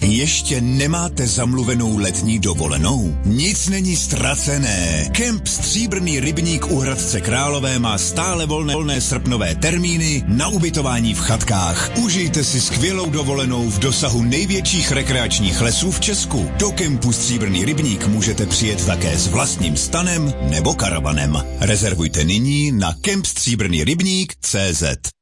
Ještě nemáte zamluvenou letní dovolenou? Nic není ztracené. Kemp Stříbrný rybník u Hradce Králové má stále volné srpnové termíny na ubytování v chatkách. Užijte si skvělou dovolenou v dosahu největších rekreačních lesů v Česku. Do kempu Stříbrný rybník můžete přijet také s vlastním stanem nebo karavanem. Rezervujte nyní na kempstříbrnyrybník.cz.